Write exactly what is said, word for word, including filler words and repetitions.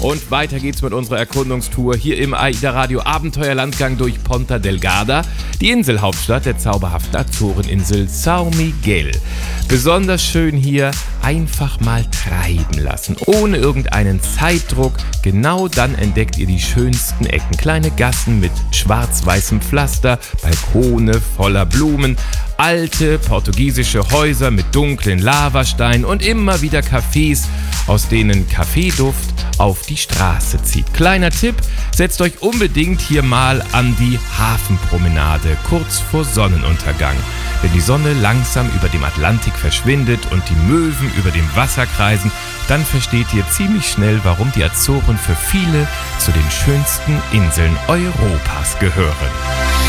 Und weiter geht's mit unserer Erkundungstour hier im AIDA Radio Abenteuerlandgang durch Ponta Delgada, die Inselhauptstadt der zauberhaften Azoreninsel São Miguel. Besonders schön hier, einfach mal treiben lassen, ohne irgendeinen Zeitdruck. Genau dann entdeckt ihr die schönsten Ecken, kleine Gassen mit schwarz-weißem Pflaster, Balkone voller Blumen, alte portugiesische Häuser mit dunklen Lavasteinen und immer wieder Cafés, aus denen Kaffeeduft auf die Straße zieht. Kleiner Tipp, setzt euch unbedingt hier mal an die Hafenpromenade kurz vor Sonnenuntergang. Wenn die Sonne langsam über dem Atlantik verschwindet und die Möwen über dem Wasser kreisen, dann versteht ihr ziemlich schnell, warum die Azoren für viele zu den schönsten Inseln Europas gehören.